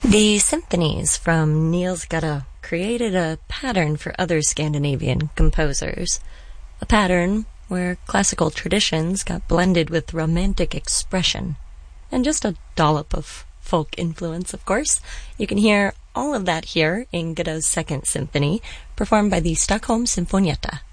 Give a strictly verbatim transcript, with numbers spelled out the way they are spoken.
The symphonies from Niels Gade created a pattern for other Scandinavian composers. A pattern where classical traditions got blended with romantic expression. And just a dollop of folk influence, of course. You can hear all of that here in Gade's Second Symphony, performed by the Stockholm Sinfonietta.